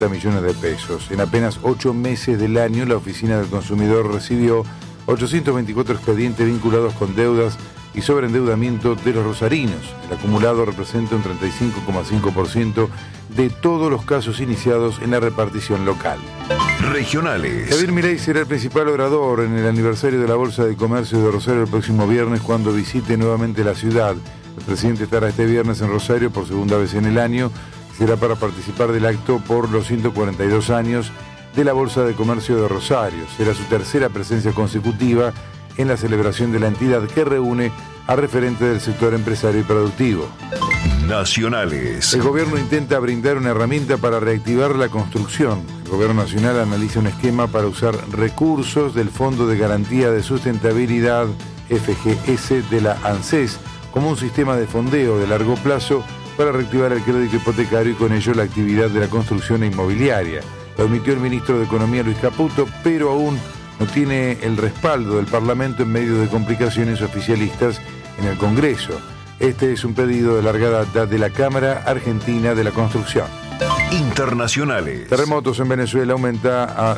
millones de pesos. En apenas 8 meses del año, la Oficina del Consumidor recibió 824 expedientes vinculados con deudas y sobreendeudamiento de los rosarinos. El acumulado representa un 35,5% de todos los casos iniciados en la repartición local. Regionales. Javier Milei será el principal orador en el aniversario de la Bolsa de Comercio de Rosario el próximo viernes, cuando visite nuevamente la ciudad. El presidente estará este viernes en Rosario por segunda vez en el año. Será para participar del acto por los 142 años de la Bolsa de Comercio de Rosario. Será su tercera presencia consecutiva en la celebración de la entidad, que reúne a referentes del sector empresario y productivo. Nacionales. El gobierno intenta brindar una herramienta para reactivar la construcción. El gobierno nacional analiza un esquema para usar recursos del Fondo de Garantía de Sustentabilidad, FGS, de la ANSES, como un sistema de fondeo de largo plazo para reactivar el crédito hipotecario y con ello la actividad de la construcción inmobiliaria. Lo admitió el ministro de Economía, Luis Caputo, pero aún no tiene el respaldo del Parlamento en medio de complicaciones oficialistas en el Congreso. Este es un pedido de larga data de la Cámara Argentina de la Construcción. Internacionales. Terremotos en Venezuela. Aumenta a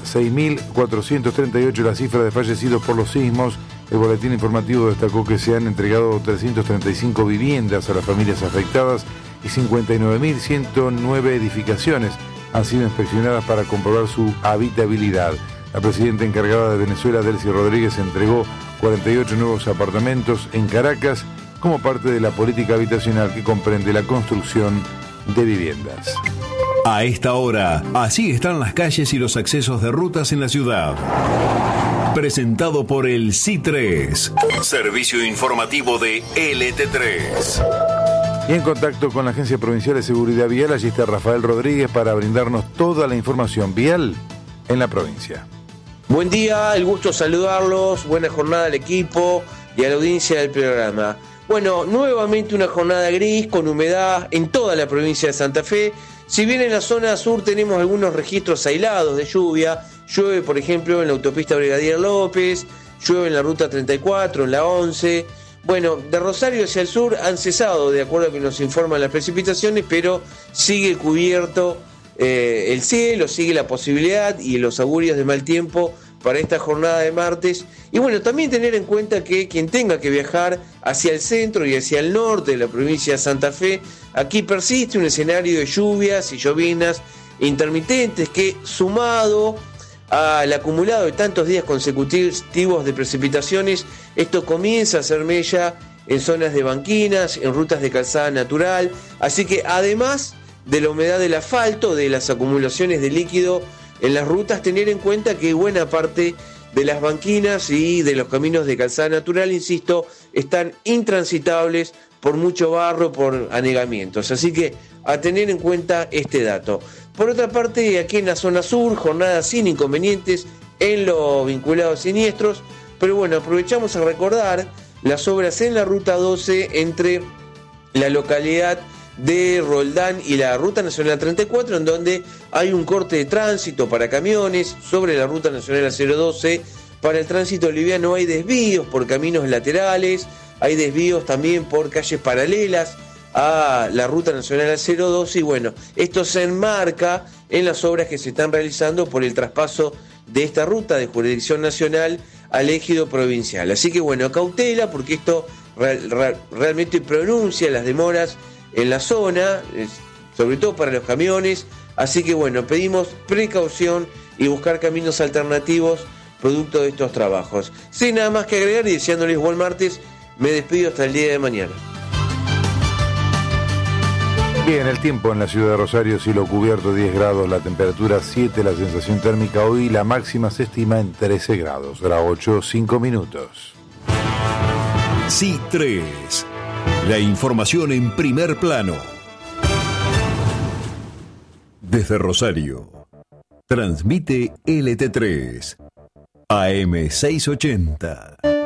6.438 la cifra de fallecidos por los sismos. El boletín informativo destacó que se han entregado 335 viviendas a las familias afectadas y 59.109 edificaciones han sido inspeccionadas para comprobar su habitabilidad. La presidenta encargada de Venezuela, Delcy Rodríguez, entregó 48 nuevos apartamentos en Caracas como parte de la política habitacional que comprende la construcción de viviendas. A esta hora, así están las calles y los accesos de rutas en la ciudad. Presentado por el C3, servicio informativo de LT3. Y en contacto con la Agencia Provincial de Seguridad Vial, allí está Rafael Rodríguez para brindarnos toda la información vial en la provincia. Buen día, el gusto de saludarlos, buena jornada al equipo y a la audiencia del programa. Bueno, nuevamente una jornada gris con humedad en toda la provincia de Santa Fe. Si bien en la zona sur tenemos algunos registros aislados de lluvia, llueve por ejemplo en la autopista Brigadier López, llueve en la ruta 34, en la 11. Bueno, de Rosario hacia el sur han cesado, de acuerdo a que nos informan las precipitaciones, pero sigue cubierto el cielo, sigue la posibilidad y los augurios de mal tiempo para esta jornada de martes. Y bueno, también tener en cuenta que quien tenga que viajar hacia el centro y hacia el norte de la provincia de Santa Fe, aquí persiste un escenario de lluvias y llovinas intermitentes que, sumado al acumulado de tantos días consecutivos de precipitaciones, esto comienza a hacer mella en zonas de banquinas, en rutas de calzada natural. Así que además de la humedad del asfalto, de las acumulaciones de líquido en las rutas, tener en cuenta que buena parte de las banquinas y de los caminos de calzada natural, insisto, están intransitables por mucho barro, por anegamientos. Así que a tener en cuenta este dato. Por otra parte, aquí en la zona sur, jornada sin inconvenientes en lo vinculado a siniestros, pero bueno, aprovechamos a recordar las obras en la ruta 12 entre la localidad de Roldán y la ruta nacional 34, en donde hay un corte de tránsito para camiones. Sobre la ruta nacional 012 para el tránsito liviano hay desvíos por caminos laterales, hay desvíos también por calles paralelas a la ruta nacional 012, y bueno, esto se enmarca en las obras que se están realizando por el traspaso de esta ruta de jurisdicción nacional al ejido provincial. Así que bueno, cautela, porque esto realmente pronuncia las demoras en la zona, sobre todo para los camiones. Así que bueno, pedimos precaución y buscar caminos alternativos producto de estos trabajos. Sin nada más que agregar y deseándoles buen martes, me despido hasta el día de mañana. Bien, el tiempo en la ciudad de Rosario, cielo cubierto, 10 grados, la temperatura 7, la sensación térmica hoy, la máxima se estima en 13 grados, hora 8, 5 minutos. C3, la información en primer plano. Desde Rosario, transmite LT3, AM 680.